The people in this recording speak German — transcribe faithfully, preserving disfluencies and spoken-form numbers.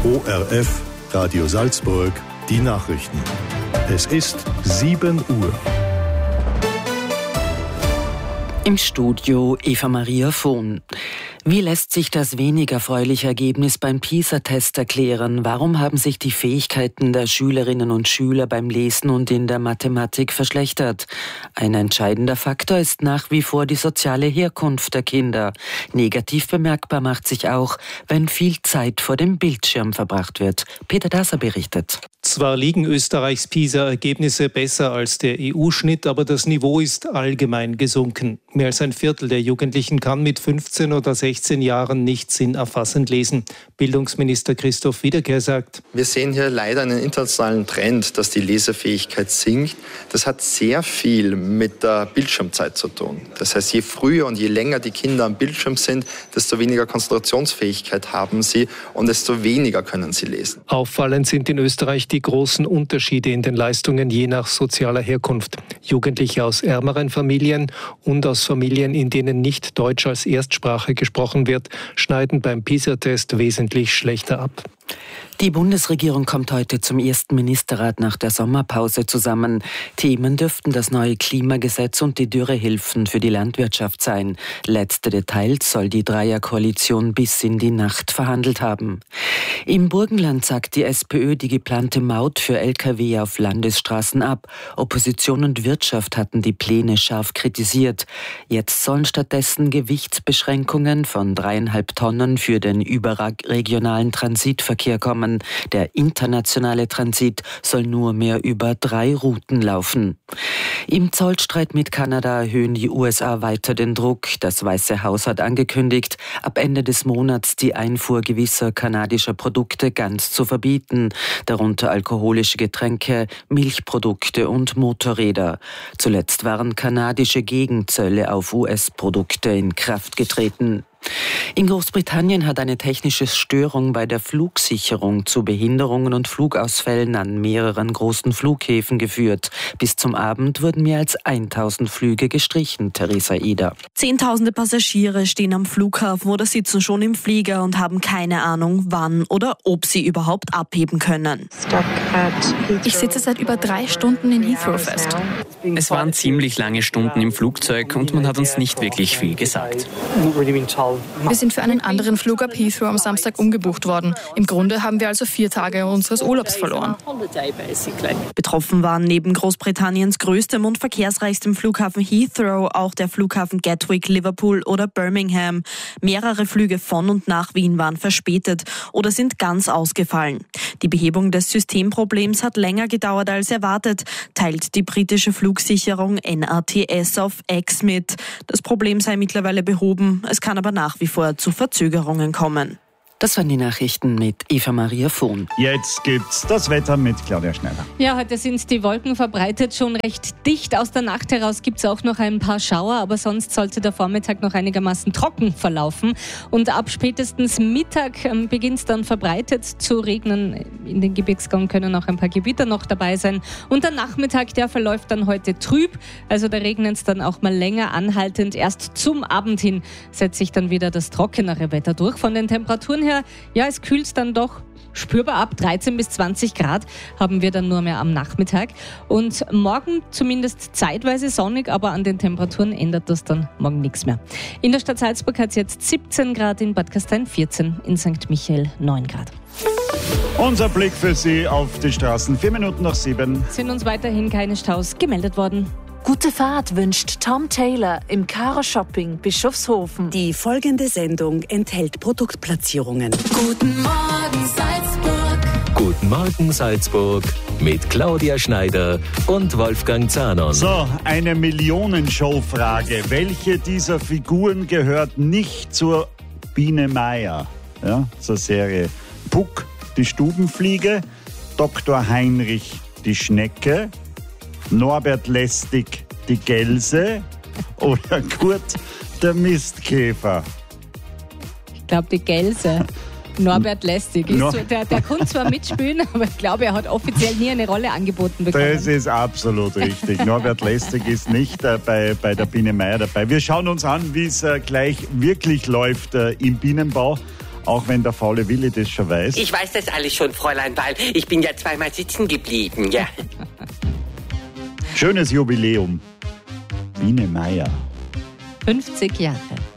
O R F, Radio Salzburg, die Nachrichten. Es ist sieben Uhr. Im Studio Eva Maria Vohn. Wie lässt sich das wenig erfreuliche Ergebnis beim PISA-Test erklären? Warum haben sich die Fähigkeiten der Schülerinnen und Schüler beim Lesen und in der Mathematik verschlechtert? Ein entscheidender Faktor ist nach wie vor die soziale Herkunft der Kinder. Negativ bemerkbar macht sich auch, wenn viel Zeit vor dem Bildschirm verbracht wird. Peter Dasser berichtet. Zwar liegen Österreichs PISA-Ergebnisse besser als der E U-Schnitt, aber das Niveau ist allgemein gesunken. Mehr als ein Viertel der Jugendlichen kann mit fünfzehn oder sechzehn Jahren nicht sinnerfassend lesen. Bildungsminister Christoph Wiederkehr sagt: Wir sehen hier leider einen internationalen Trend, dass die Lesefähigkeit sinkt. Das hat sehr viel mit der Bildschirmzeit zu tun. Das heißt, je früher und je länger die Kinder am Bildschirm sind, desto weniger Konzentrationsfähigkeit haben sie und desto weniger können sie lesen. Auffallend sind in Österreich die großen Unterschiede in den Leistungen je nach sozialer Herkunft. Jugendliche aus ärmeren Familien und aus Familien, in denen nicht Deutsch als Erstsprache gesprochen wird, schneiden beim PISA-Test wesentlich schlechter ab. Die Bundesregierung kommt heute zum ersten Ministerrat nach der Sommerpause zusammen. Themen dürften das neue Klimagesetz und die Dürrehilfen für die Landwirtschaft sein. Letzte Details soll die Dreierkoalition bis in die Nacht verhandelt haben. Im Burgenland sagt die SPÖ die geplante Maut für L K W auf Landesstraßen ab. Opposition und Wirtschaft hatten die Pläne scharf kritisiert. Jetzt sollen stattdessen Gewichtsbeschränkungen von dreieinhalb Tonnen für den überregionalen Transitverkehr kommen. Der internationale Transit soll nur mehr über drei Routen laufen. Im Zollstreit mit Kanada erhöhen die U S A weiter den Druck. Das Weiße Haus hat angekündigt, ab Ende des Monats die Einfuhr gewisser kanadischer Produkte ganz zu verbieten, darunter alkoholische Getränke, Milchprodukte und Motorräder. Zuletzt waren kanadische Gegenzölle auf U S-Produkte in Kraft getreten. In Großbritannien hat eine technische Störung bei der Flugsicherung zu Behinderungen und Flugausfällen an mehreren großen Flughäfen geführt. Bis zum Abend wurden mehr als tausend Flüge gestrichen, Theresa Eder. Zehntausende Passagiere stehen am Flughafen oder sitzen schon im Flieger und haben keine Ahnung, wann oder ob sie überhaupt abheben können. Ich sitze seit über drei Stunden in Heathrow fest. Es waren ziemlich lange Stunden im Flugzeug und man hat uns nicht wirklich viel gesagt. Wir sind für einen anderen Flug ab Heathrow am Samstag umgebucht worden. Im Grunde haben wir also vier Tage unseres Urlaubs verloren. Betroffen waren neben Großbritanniens größtem und verkehrsreichstem Flughafen Heathrow auch der Flughafen Gatwick, Liverpool oder Birmingham. Mehrere Flüge von und nach Wien waren verspätet oder sind ganz ausgefallen. Die Behebung des Systemproblems hat länger gedauert als erwartet, teilt die britische Flugsicherung N A T S auf X mit. Das Problem sei mittlerweile behoben, es kann aber nach wie vor zu Verzögerungen kommen. Das waren die Nachrichten mit Eva Maria Vohn. Jetzt gibt's das Wetter mit Claudia Schneider. Ja, heute sind die Wolken verbreitet schon recht dicht. Aus der Nacht heraus gibt's auch noch ein paar Schauer, aber sonst sollte der Vormittag noch einigermaßen trocken verlaufen. Und ab spätestens Mittag ähm, beginnt es dann verbreitet zu regnen. In den Gebirgsgang können auch ein paar Gewitter noch dabei sein. Und der Nachmittag, der verläuft dann heute trüb. Also da regnet es dann auch mal länger anhaltend. Erst zum Abend hin setzt sich dann wieder das trockenere Wetter durch. Von den Temperaturen her, ja, es kühlt dann doch spürbar ab. dreizehn bis zwanzig Grad haben wir dann nur mehr am Nachmittag. Und morgen zumindest zeitweise sonnig, aber an den Temperaturen ändert das dann morgen nichts mehr. In der Stadt Salzburg hat es jetzt siebzehn Grad, in Bad Gastein vierzehn, in Sankt Michael neun Grad. Unser Blick für Sie auf die Straßen. Vier Minuten nach sieben. Sind uns weiterhin keine Staus gemeldet worden. Gute Fahrt wünscht Tom Taylor im Caro Shopping Bischofshofen. Die folgende Sendung enthält Produktplatzierungen. Guten Morgen Salzburg. Guten Morgen Salzburg mit Claudia Schneider und Wolfgang Zahnon. So, eine Millionenshow-Frage. Welche dieser Figuren gehört nicht zur Biene Meier? Ja, zur Serie. Puck, die Stubenfliege, Doktor Heinrich, die Schnecke, Norbert Lästig, die Gelse oder Kurt, der Mistkäfer? Ich glaube, die Gelse. Norbert Lästig. Ist no. so, der, der kann zwar mitspielen, aber ich glaube, er hat offiziell nie eine Rolle angeboten bekommen. Das ist absolut richtig. Norbert Lästig ist nicht äh, bei, bei der Biene Meier dabei. Wir schauen uns an, wie es äh, gleich wirklich läuft äh, im Bienenbau. auch wenn der faule Willi das schon weiß. Ich weiß das alles schon, Fräulein, weil ich bin ja zweimal sitzen geblieben, ja. Schönes Jubiläum. Biene Meier. fünfzig Jahre.